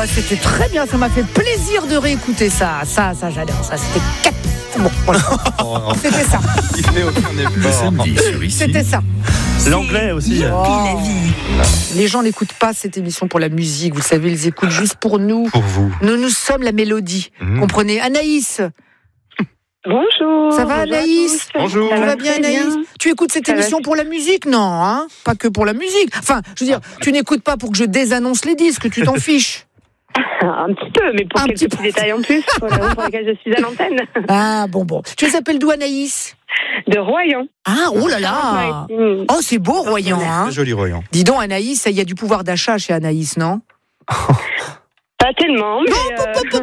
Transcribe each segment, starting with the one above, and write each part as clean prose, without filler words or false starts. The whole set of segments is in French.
c'était très bien, ça m'a fait plaisir de réécouter ça. Ça, j'adore. Ça, c'était 4. Bon, voilà. C'était ça. Il fait aucun effort. Le samedi sur ici. C'était ça. L'anglais aussi. Les gens n'écoutent pas cette émission pour la musique, vous savez, ils écoutent juste pour nous. Pour vous. Nous sommes la mélodie. Comprenez? Anaïs. Bonjour. Ça va, Anaïs? Bonjour. Ça va bien, Anaïs? Tu écoutes cette émission pour la musique? Non, hein? Pas que pour la musique. Enfin, je veux dire, tu n'écoutes pas pour que je désannonce les disques, tu t'en fiches. Un petit peu, mais pour quelques petits détails en plus, pour la raison pour laquelle je suis à l'antenne. Ah, bon. Tu s'appelles d'où, Anaïs? De Royan. Ah, oh là là! Oh, c'est beau, Royan, hein? Très joli Royan. Dis donc, Anaïs, il y a du pouvoir d'achat chez Anaïs, non? Pas tellement, mais...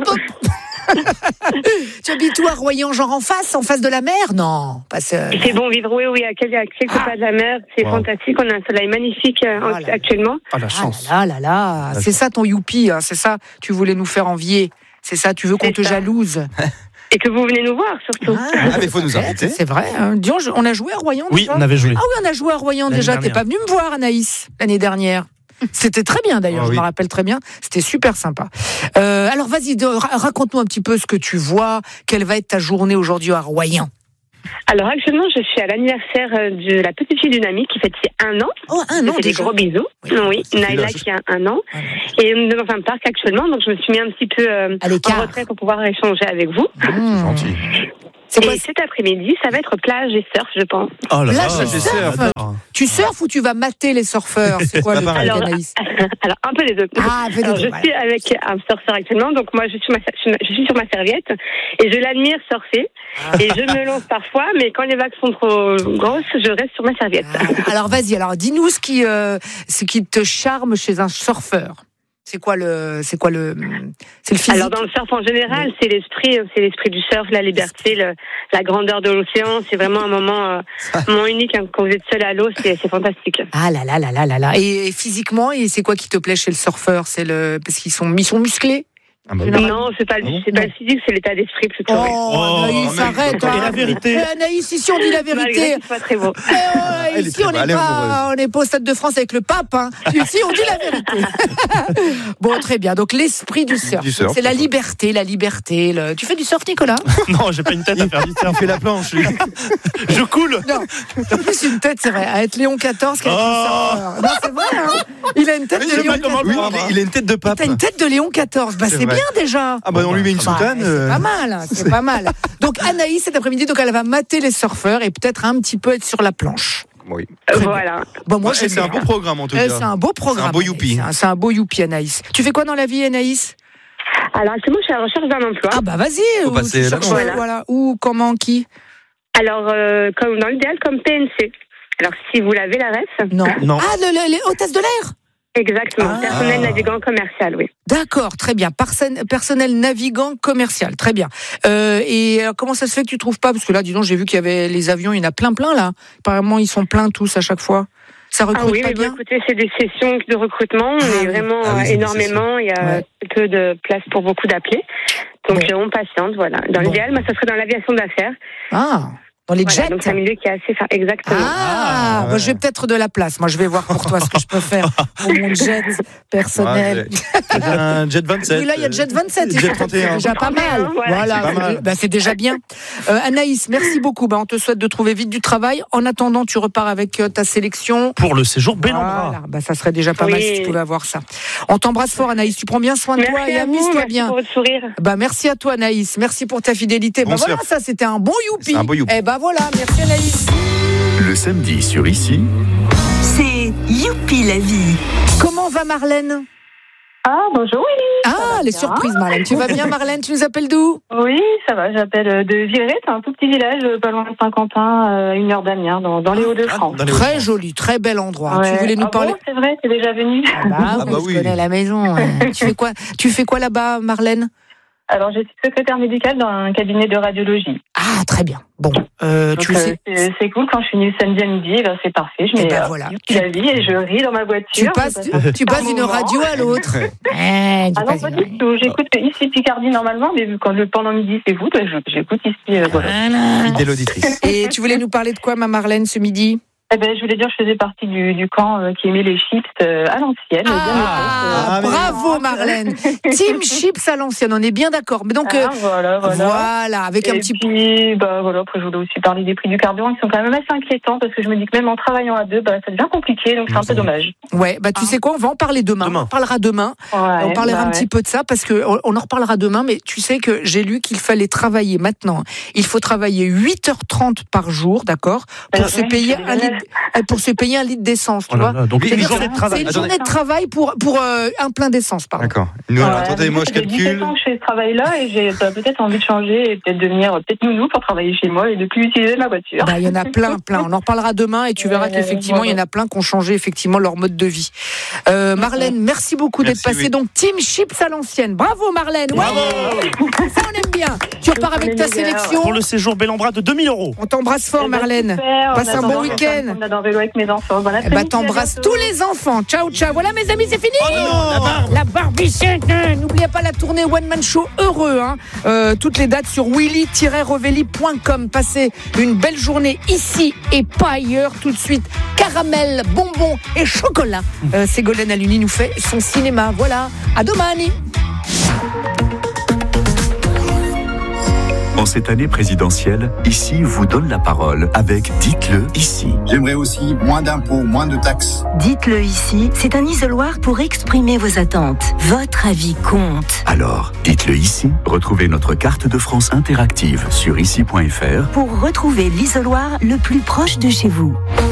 Tu habites où à Royan, genre en face de la mer? Non, pas ça. C'est bon vivre, oui, à quelques pas de la mer. C'est fantastique, on a un soleil magnifique actuellement. Ah, la chance. Ah là. C'est ça ton youpi, hein, c'est ça, tu voulais nous faire envier. C'est ça, tu veux qu'on te jalouse. Et que vous venez nous voir, surtout. Ah, mais il faut nous inviter. C'est vrai. Hein. Dis donc, on a joué à Royan Oui, déjà? on avait joué. Ah oui, on a joué à Royan L'année déjà. dernière. T'es pas venu me voir, Anaïs, l'année dernière. C'était très bien d'ailleurs, Ah, je oui. me rappelle très bien. C'était super sympa. Alors vas-y, raconte-nous un petit peu ce que tu vois. Quelle va être ta journée aujourd'hui à Royan? Alors actuellement, je suis à l'anniversaire de la petite fille d'une amie qui fête ses 1 an. Oh, un an Des déjà. gros bisous. Oui, Naïla qui a 1 an. Et on est dans un parc actuellement, donc je me suis mis un petit peu À l'écart. en retrait pour pouvoir échanger avec vous. Gentil. C'est quoi, Et cet après-midi, ça va être plage et surf, je pense. Oh là Là, là. je surfe. Tu surfes ou tu vas mater les surfeurs? C'est quoi le truc, Alors, Anaïs? alors, un peu des deux. Ah, fais des Alors, deux, je suis avec un surfeur actuellement, donc moi je suis sur ma serviette et je l'admire surfer. Et je me lance parfois, mais quand les vagues sont trop grosses, je reste sur ma serviette. Alors vas-y, dis-nous ce qui te charme chez un surfeur. C'est le physique. Alors dans le surf en général, c'est l'esprit du surf, la liberté, la grandeur de l'océan. C'est vraiment un moment unique hein, quand vous êtes seul à l'eau, c'est fantastique. Ah là. Et physiquement, et c'est quoi qui te plaît chez le surfeur? Parce qu'ils sont musclés? Ah bah, Non, c'est pas le physique, c'est l'état d'esprit plutôt. Oh, Anaïs, arrête. Et la vérité. Anaïs, ici on dit la vérité. Malgré que c'est pas très beau. Elle est Ici très on belle, n'est elle est pas au Stade de France avec le pape. Hein. Ici on dit la vérité. Bon, très bien. Donc l'esprit du surf, c'est la liberté. Tu fais du surf, Nicolas? Non, j'ai pas une tête à faire du surf. Il fait la planche, lui. Je coule. Non, t'as plus une tête, c'est vrai, à être Léon XIV qu'à être surfeur. Non, c'est vrai, hein. Il a une tête de Léon XIV. Oui, il a une tête de pape. T'as une tête de Léon XIV. Bah, c'est vrai. bien déjà. Ah bah on lui met une soutane. C'est pas mal, c'est pas mal. Donc Anaïs cet après-midi, donc elle va mater les surfeurs et peut-être un petit peu être sur la planche. Oui. Voilà. Bon, moi, C'est un beau programme en tout cas. C'est un beau programme. C'est un beau youpi. Anaïs. C'est un beau youpi, Anaïs. Tu fais quoi dans la vie, Anaïs? Alors actuellement, je suis à la recherche d'un emploi. Ah bah vas-y. Faut Où passer tu là-dedans. cherches, voilà. Où, comment, qui? Alors, comme dans l'idéal, comme PNC. Alors, si vous l'avez, la ref. Non. Ah, les hôtesses de l'air? Exactement. Personnel navigant commercial, oui. D'accord, très bien. Personnel navigant commercial, très bien. Et comment ça se fait que tu trouves pas? Parce que là, dis donc, j'ai vu qu'il y avait les avions, il y en a plein là. Apparemment, ils sont pleins tous à chaque fois. Ça recrute oui, pas mais bien? écoutez, c'est des sessions de recrutement, mais vraiment énormément. Il y a peu de place pour beaucoup d'appelés. Donc, on patiente, voilà. Dans l'idéal, moi, ça serait dans l'aviation d'affaires. Ah, dans les jets. Donc, c'est un milieu qui est assez... Exactement. Moi, je vais peut-être de la place. Moi, je vais voir pour toi ce que je peux faire pour mon jet personnel. J'ai un Jet 27. Oui, là, il y a Jet 27. Jet 31. C'est déjà pas mal. Voilà, C'est pas mal. c'est déjà bien. Anaïs, merci beaucoup. On te souhaite de trouver vite du travail. En attendant, tu repars avec ta sélection. Pour le séjour Bellambra. Voilà, ça serait déjà pas mal si tu pouvais avoir ça. On t'embrasse fort, Anaïs. Tu prends bien soin de toi et amuse-toi bien. Merci pour votre sourire. Merci à toi, Anaïs. Merci pour ta fidélité. Bon voilà, surf. ça, c'était un bon youpi. C'est un beau youpi. Voilà, merci, Anaïs. Le samedi sur ici. C'est Youpi la vie. Comment va Marlène? Ah, bonjour, oui. Ah, les surprises, Marlène. Tu vas bien, Marlène? Tu nous appelles d'où? Oui, ça va, j'appelle de Villeray, c'est un tout petit village, pas loin de Saint-Quentin, à 1 heure d'Amiens, dans les Hauts-de-France. Très joli, très bel endroit. Ouais. Tu voulais nous parler? Bon, c'est vrai, c'est déjà venu. Je connais la maison. Tu fais quoi là-bas, Marlène? Alors, je suis secrétaire médicale dans un cabinet de radiologie. Ah, très bien. Bon, tu sais. C'est cool, quand je suis venue samedi à midi, c'est parfait. Je mets voilà. la vie et je ris dans ma voiture. Tu passes d'une radio à l'autre. Non, pas du tout. J'écoute ici Picardie normalement, mais vu quand pendant midi c'est vous, j'écoute ici. Voilà. Fidèle auditrice. Et tu voulais nous parler de quoi, ma Marlène, ce midi? Je voulais dire, je faisais partie du camp qui aimait les chips à l'ancienne. Bravo Marlène. Team chips à l'ancienne, on est bien d'accord. Mais donc voilà, avec un petit peu. Après je voulais aussi parler des prix du carburant qui sont quand même assez inquiétants parce que je me dis que même en travaillant à deux, ça devient compliqué, donc c'est un peu dommage. Ouais, tu sais quoi, on va en parler demain. On en parlera demain. On parlera un petit peu de ça parce que on en reparlera demain. Mais tu sais que j'ai lu qu'il fallait travailler maintenant. Il faut travailler 8h30 par jour, d'accord, pour se payer un litre d'essence, tu vois. Donc une journée de travail. C'est une journée de travail pour un plein d'essence, pardon. D'accord. Nous, attendez, moi je calcule. J'ai 17 ans que je fais ce travail-là et j'ai peut-être envie de changer et peut-être devenir nounou pour travailler chez moi et de plus utiliser ma voiture. Il y en a plein. On en reparlera demain et tu verras qu'effectivement, il y en a plein qui ont changé effectivement leur mode de vie. Marlène, merci beaucoup d'être passée. Donc, Team Chips à l'ancienne. Bravo Marlène. Bravo. Ça, on aime bien. Tu repars avec ta sélection. Pour le séjour Bellambra de 2 000 €. On t'embrasse fort, Marlène. Passe un bon week-end. On a dans vélo avec mes enfants. T'embrasses tous les enfants. Ciao, ciao. Voilà, mes amis, c'est fini. La barbichette. N'oubliez pas la tournée One Man Show heureux. Toutes les dates sur willy-revelli.com. Passez une belle journée ici et pas ailleurs. Tout de suite, caramel, bonbons et chocolat. Ségolène Hallyoni nous fait son cinéma. Voilà. À domani. En cette année présidentielle, Ici vous donne la parole avec Dites-le ici. J'aimerais aussi moins d'impôts, moins de taxes. Dites-le ici, c'est un isoloir pour exprimer vos attentes. Votre avis compte. Alors, dites-le ici. Retrouvez notre carte de France interactive sur ici.fr pour retrouver l'isoloir le plus proche de chez vous.